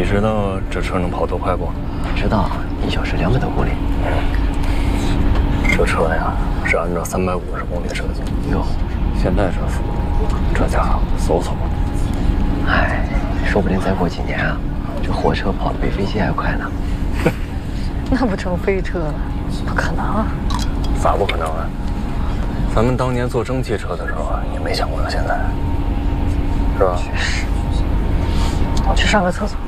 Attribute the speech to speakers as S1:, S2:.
S1: 知道这车能跑多快不？
S2: 知道，1小时200多公里。
S1: 这车呀是按照350公里设计。
S2: 哟，
S1: 现在这速度，这家伙嗖嗖的。
S2: 哎，说不定再过几年啊，这火车跑得比飞机还快呢。
S3: 那不成飞车了？不可能啊！
S1: 咋不可能啊？咱们当年做蒸汽车的时候啊，也没想过到现在，是吧？
S3: 确实。我去上个厕所。